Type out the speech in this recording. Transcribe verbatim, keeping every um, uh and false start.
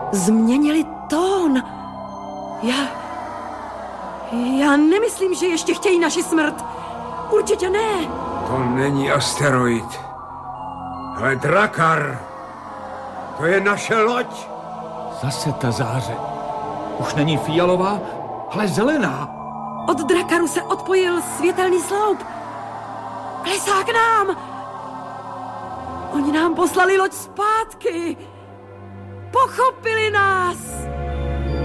změnili tón. Já... Já nemyslím, že ještě chtějí naši smrt. Určitě ne. To není asteroid, ale Drakar. To je naše loď. Zase ta záře. Už není fialová, ale zelená. Od Drakaru se odpojil světelný sloup. Klesá k nám. Oni nám poslali loď zpátky. Pochopili nás.